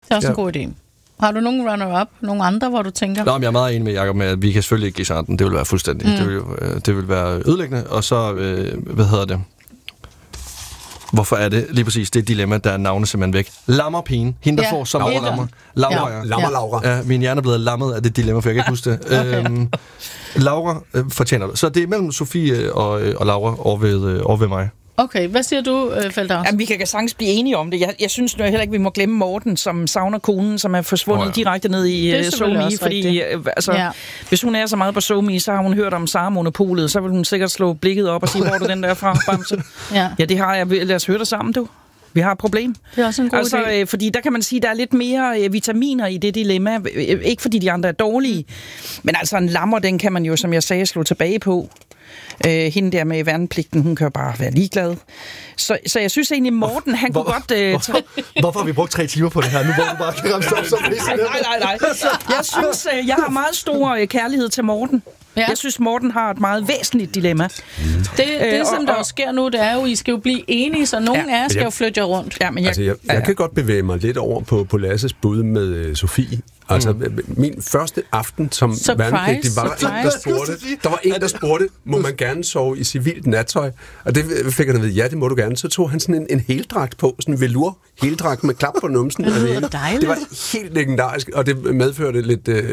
Det er også en god idé. Har du nogen runner-up? Nogle andre, hvor du tænker? Nå, men jeg er meget enig med Jacob med, at vi kan selvfølgelig ikke give chancen. Det vil være fuldstændig. Det vil være ødelæggende. Og så, hvorfor er det lige præcis det dilemma, der er navnet simpelthen væk? Lammerpigen. Hende, der får så meget lammer. Laura. Ja, min hjerne er blevet lammet af det dilemma, for jeg kan ikke huske det. Okay. Laura fortjener det. Så det er mellem Sofie og Laura over ved mig. Okay, hvad siger du, Feldhaus? Jamen, vi kan sagtens blive enige om det. Jeg synes nu heller ikke, vi må glemme Morten, som savner konen, som er forsvundet direkte ned i SoMe. Fordi hvis hun er så meget på SoMe, så har hun hørt om Sara-monopolet, så vil hun sikkert slå blikket op og sige, hvor er du den der fra, Bamse? Ja, det har jeg. Lad os høre det sammen, du. Vi har et problem. Det er også en god idé. Fordi der kan man sige, at der er lidt mere vitaminer i det dilemma. Ikke fordi de andre er dårlige, men altså en lammer, den kan man jo, som jeg sagde, slå tilbage på. Hende der med værnepligten, hun kan jo bare være ligeglad. Så jeg synes egentlig, Morten, han kunne godt... Hvorfor har vi brugt 3 timer på det her? Nu hvor du bare kan ramse op som Nej. Jeg synes, jeg har meget stor kærlighed til Morten. Ja. Jeg synes, Morten har et meget væsentligt dilemma. Det som der sker nu, det er jo, I skal jo blive enige, så nogen af jer skal jo flytte jer rundt. Ja, men jeg kan godt bevæge mig lidt over på Lasses bud med Sofie. Altså, min første aften som værnepligtig var der var en, der spurgte, må man gerne sove i civilt nattøj? Og det fik han at vide, ja, det må du gerne. Så tog han sådan en heldragt på, sådan en velour heldragt med klap på numsen. Det var helt legendarisk, og det medførte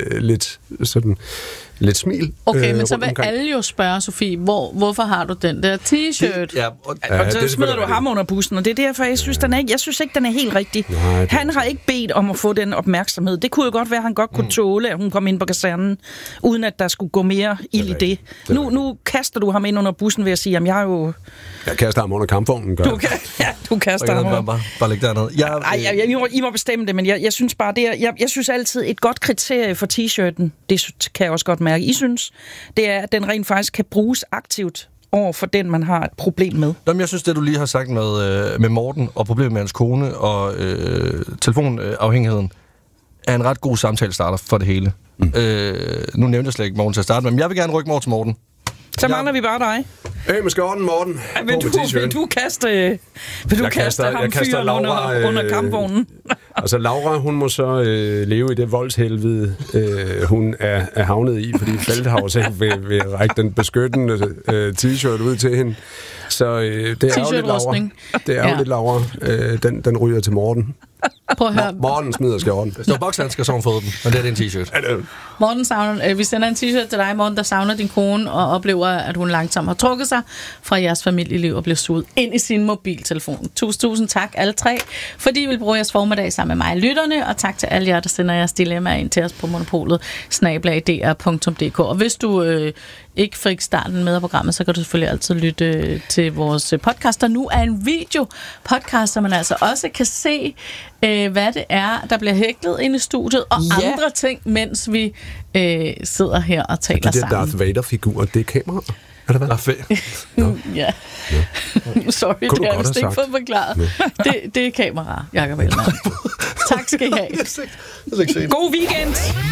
lidt smil. Okay, men så vil alle jo spørge, Sofie, hvorfor har du den der t-shirt? Og så smider du ham under bussen, og det er derfor, jeg synes ikke, den er helt rigtig. Nej, han har ikke bedt om at få den opmærksomhed. Det kunne jo godt være, at han godt kunne tåle, at hun kom ind på kasernen, uden at der skulle gå mere ild i det. Nu kaster du ham ind under bussen ved at sige, at jeg kaster ham under kampvognen. Du kaster ham under. Bare læg dernede. I må bestemme det, men jeg synes bare, jeg synes altid, et godt kriterie for t-shirten, det kan jeg også godt mærke, I synes, det er, at den rent faktisk kan bruges aktivt over for den, man har et problem med. Jamen, jeg synes, det du lige har sagt med Morten og problemet med hans kone og telefonafhængigheden, er en ret god samtalestarter for det hele. Nu nævnte jeg slet ikke Morten til at starte med, men jeg vil gerne rykke Morten til Morten. Så mangler vi bare dig. Med skjorten, Morten. Vil du kaste ham fyren under kampvognen? Altså, Laura, hun må så leve i det voldshelvede, hun er havnet i, fordi Feldhaus ikke vil række den beskyttende t-shirt ud til hende. Så det er jo lidt Laura. Det er jo lidt Laura. Den ryger til Morten. Prøv at høre. Morten smider skjorten. Hvis du har bokshandsker, så har hun fået den, og det er din t-shirt. Morten savner, vi sender en t-shirt til dig, Morten, der savner din kone og oplever, at hun langsomt har trukket sig fra jeres familieliv og bliver suget ind i sin mobiltelefon. Tusind tak alle 3, fordi I vil bruge jeres formiddag sammen med mig, lytterne, og tak til alle jer, der sender jeres dilemmaer ind til os på monopolet@dr.dk. Og hvis du ikke fik starten med af programmet, så kan du selvfølgelig altid lytte til vores podcast, der nu er en video-podcast, så man altså også kan se, hvad det er, der bliver hæklet ind i studiet, og andre ting, mens vi sidder her og taler sammen. De der Darth Vader-figurer, det er kamera. Eller hvad? Ja. Sorry, det har jeg vist ikke fået forklaret. Det er kamera, Jacob Ellemann. Tak skal I have. God weekend!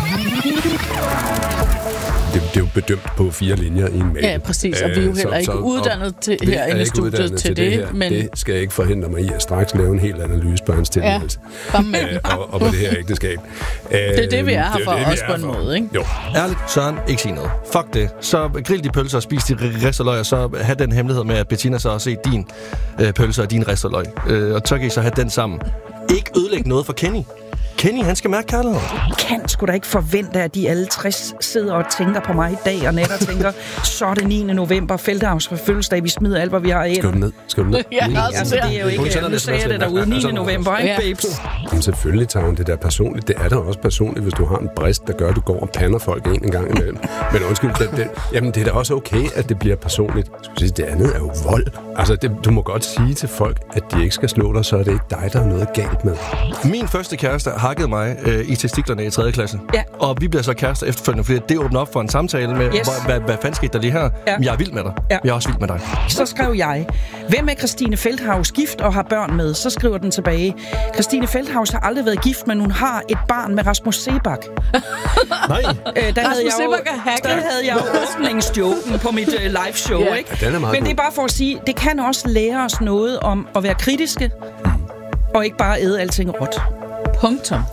Det er jo bedømt på 4 linjer i en mail. Ja, præcis, og vi er jo heller ikke uddannet herinde i studiet til det. Men det skal ikke forhindre mig i at straks lave en helt analyse på hans tilværelse. Og på det her ægteskab. Det er det, vi er her for, også på en måde, ikke? Jo. Ærligt, Søren, ikke sige noget. Fuck det. Så grill de pølser og spis de risteløg, og så have den hemmelighed med, at Bettina så har set din pølser og din risteløg. Og så kan I så have den sammen. Ikke ødelægge noget for Kenny. Kenny, han skal mærke kærlighed. Kan sgu da ikke forvente, at de alle 60 sidder og tænker på mig i dag, og netter tænker, så er det 9. november, Feldhaus for fødselsdag, vi smider alt, hvad vi har af. Skal du ned? Ja, altså, det er jo ikke, nu sagde jeg det derude, 9. november, ikke, babes? Jamen selvfølgelig tager hun det der personligt. Det er da også personligt, hvis du har en brist, der gør, at du går og pander folk en gang imellem. Men undskyld, jamen det er da også okay, at det bliver personligt. Det andet er jo vold. Altså, du må godt sige til folk, at de ikke skal slå dig, så er det ikke dig, der er noget galt med. Min første kæreste hakkede mig i testiklerne i 3. klasse. Ja. Og vi bliver så kærester efterfølgende, fordi det åbner op for en samtale med, hvad fanden skete der lige her? Ja. Jeg er vild med dig. Ja. Jeg er også vild med dig. Så skrev jeg, hvem er Christine Feldhaus gift og har børn med? Så skriver den tilbage, Christine Feldhaus har aldrig været gift, men hun har et barn med Rasmus Seebach. Nej. Der havde jeg jo åbningsjoken på mit live show, ikke? Ja, men det er bare for at sige, det kan også lære os noget om at være kritiske, og ikke bare æde alting råt. Punktum.